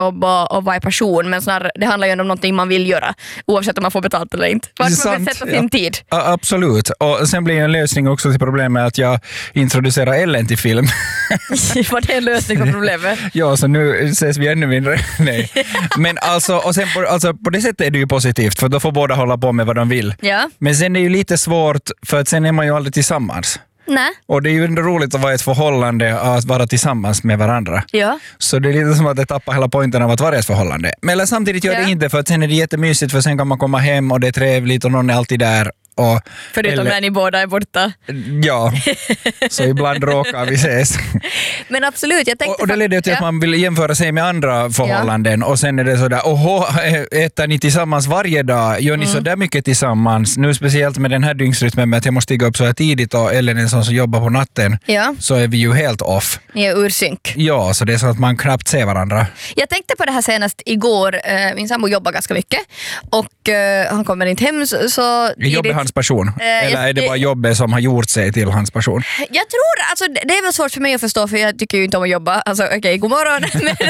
jobb och vara person, men snarare, det handlar ju om någonting man vill göra oavsett om man får betalt eller inte. Vart man vill sätta sin tid. Ja, absolut. Och sen blir en lösning också till problemet att jag introducerar Ellen till film. Var det en lösning på problemet? Ja, så nu ses vi ännu mindre. Nej. Men alltså, och sen på det sättet är det ju positivt, för då får båda hålla på med vad de vill. Ja. Men sen är det ju lite svårt, för att sen är man ju aldrig tillsammans. Nej. Och det är ju ändå roligt att vara i ett förhållande, att vara tillsammans med varandra. Ja. Så det är lite som att det tappar hela poängen av att vara i ett förhållande. Men eller samtidigt gör det inte, för att sen är det jättemysigt, för sen kan man komma hem och det är trevligt och någon är alltid där. Förutom när ni båda är borta. Ja, så ibland råkar vi ses. Men absolut, jag tänkte... Och det leder till att man vill jämföra sig med andra förhållanden, och sen är det sådär, äter ni tillsammans varje dag? Gör ni så där mycket tillsammans? Nu speciellt med den här dygnsrytmen med att jag måste stiga upp så här tidigt och Ellen är en sån som jobbar på natten, så är vi ju helt off. Ni är ur synk. Ja, så det är så att man knappt ser varandra. Jag tänkte på det här senast igår. Min sambo jobbar ganska mycket och han kommer inte hem så... Jobbar hans person? Eller är det bara jobbet som har gjort sig till hans person? Jag tror, alltså det är väl svårt för mig att förstå, för jag tycker ju inte om att jobba. Alltså okej, god morgon.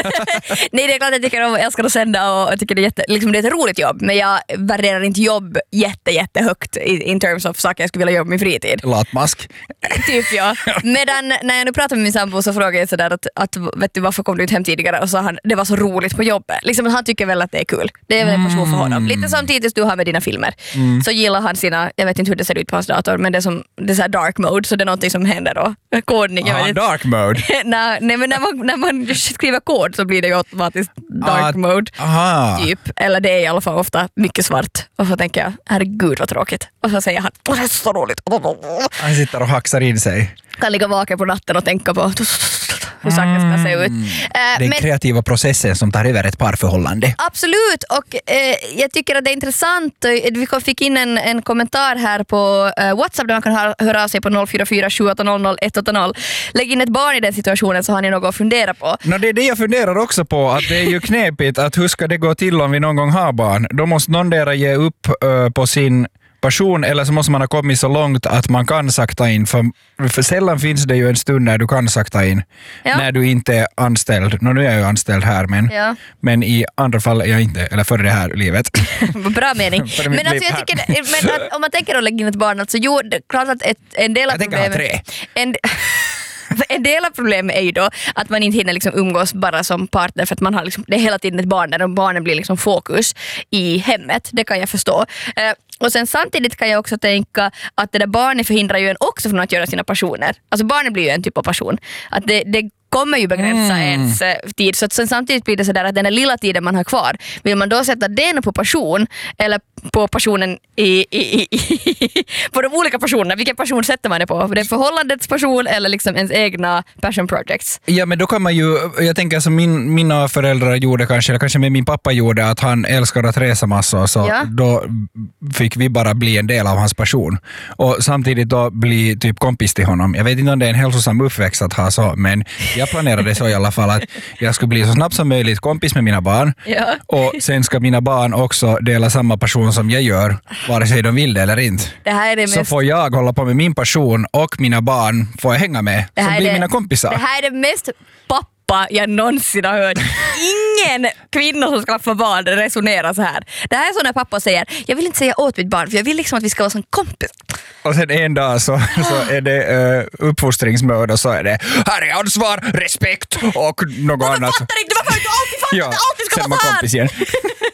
Nej, det är klart att jag tycker om, jag älskar att sända och jag tycker det är ett roligt jobb, men jag värderar inte jobb jättehögt in terms of saker jag skulle vilja jobba min fritid. Latmask. Typ ja. Medan när jag nu pratar med min sambo så frågar jag sådär att vet du varför kom du inte hem tidigare, och så han, det var så roligt på jobbet. Liksom, han tycker väl att det är kul. Det är väl en person för honom. Lite som tidigt du har med dina filmer. Så gillar han sina, jag vet inte hur det ser ut på hans dator, men det är så här dark mode, så det är någonting som händer då. Kodning. Dark mode? Nej, men när man skriver kod så blir det ju automatiskt dark mode. Typ. Eller det är i alla fall ofta mycket svart. Och så tänker jag, herregud vad tråkigt. Och så säger han, det är så roligt. Han sitter och hacksar in sig. Kan ligga vaken på natten och tänka på hur saker ska se ut. Den kreativa processen som tar över ett parförhållande. Absolut, och jag tycker att det är intressant. Vi fick in en kommentar här på WhatsApp där man kan höra av sig på 044 780 180. Lägg in ett barn i den situationen så har ni något att fundera på. Det är det jag funderar också på, att det är ju knepigt att hur ska det gå till om vi någon gång har barn? Då måste någon där ge upp på sin passion, eller så måste man ha kommit så långt att man kan sakta in, för sällan finns det ju en stund när du kan sakta in när du inte är anställd. Nu är jag ju anställd här, men i andra fall är jag inte, eller för det här livet. Bra mening. Men alltså jag tycker, men om man tänker att lägga in ett barn, alltså jo, klart att en del av problemet... En del av problemet är ju då att man inte hinner liksom umgås bara som partner, för att man har liksom, det är hela tiden ett barn där och barnen blir liksom fokus i hemmet. Det kan jag förstå. Och sen samtidigt kan jag också tänka att det där barnet förhindrar ju en också från att göra sina passioner. Alltså barnet blir ju en typ av passion. Att det kommer ju begränsa ens tid. Så att sen samtidigt blir det sådär att den där lilla tiden man har kvar, vill man då sätta den på passion eller på passionen på de olika passionerna? Vilken passion sätter man det på? Det är förhållandets passion eller liksom ens egna passion projects? Ja, men då kan man ju, jag tänker som mina föräldrar gjorde kanske, eller kanske med min pappa gjorde, att han älskar att resa massor, så då fick vi bara bli en del av hans passion. Och samtidigt då bli typ kompis till honom. Jag vet inte om det är en hälsosam uppväxt att ha så, men jag planerade så i alla fall att jag skulle bli så snabbt som möjligt kompis med mina barn. Ja. Och sen ska mina barn också dela samma passion som jag gör, vare sig de vill det eller inte. Det här är det så får jag hålla på med min passion och mina barn får jag hänga med, som blir mina kompisar. Det här är det mest pappa jag någonsin har hört. Ingen kvinna som ska få barn resonerar så här. Det här är så när pappa säger, jag vill inte säga åt mitt barn, för jag vill liksom att vi ska vara som kompis. Och sen en dag så är det uppfostringsmöte, och så är det här är ansvar, respekt och något annat. Jag fattar inte varför du alltid ska vara kompis igen.